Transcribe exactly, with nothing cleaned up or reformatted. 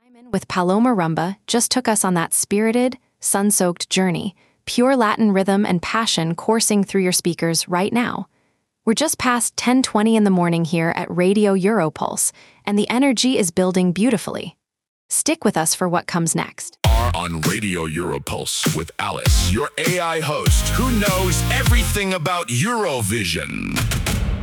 Simon with Paloma Rumba just took us on that spirited, sun-soaked journey, pure Latin rhythm and passion coursing through your speakers right now. We're just past ten twenty in the morning here at Radio Europulse, and the energy is building beautifully. Stick with us for what comes next. Are on Radio Europulse with Alice, your A I host who knows everything about Eurovision.